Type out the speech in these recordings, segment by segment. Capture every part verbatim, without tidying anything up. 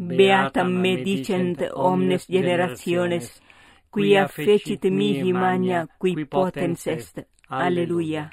beatam me dicent omnes generationes, quia fecit mihi magna qui potens est. Alleluia.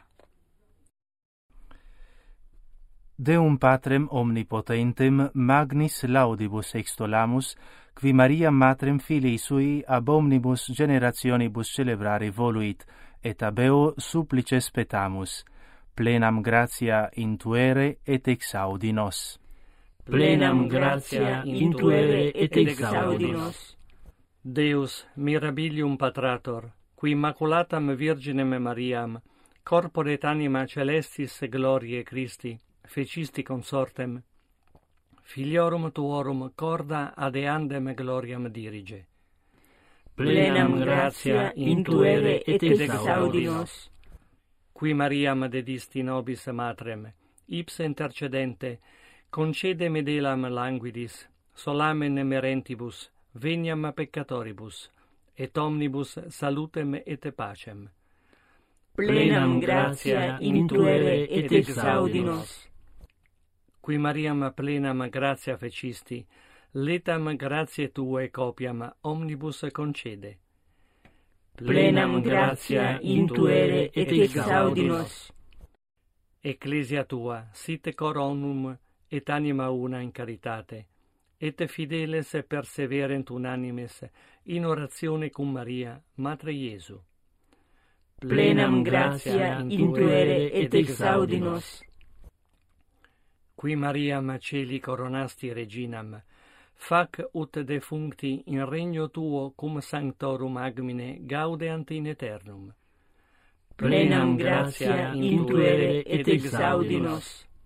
Deum Patrem omnipotentem magnis laudibus extolamus, qui Maria matrem filii sui ab omnibus generationibus celebrare voluit, et abeo supplices petamus, plenam gratia intuere et exaudi nos. Plenam gratia intuere et exaudi nos. Deus mirabilium patrator, qui immaculatam Virginem Mariam, corpore et anima celestis gloriae Christi, fecisti consortem, filiorum tuorum corda ad eandem gloriam dirige. Plenam gratia intuere et exaudi nos. Qui Mariam dedisti nobis matrem, ipse intercedente, concede medelam languidis, solamen merentibus, veniam peccatoribus, et omnibus salutem et pacem. Plenam gratia intuere et exaudi nos. Qui Mariam plenam gratia fecisti, letam gratiae tuae copiam omnibus concede. Plenam gratia intuere et exaudi nos. Ecclesia tua sit coronum et anima una in caritate, et fideles perseverent unanimes in oratione cum Maria, Matre Iesu. Plenam gratia intuere et exaudi nos. Qui Mariam celi coronasti reginam, fac ut defuncti in regno tuo cum sanctorum agmine gaudeant in aeternum. Plenam gratia intuere et exaudi nos.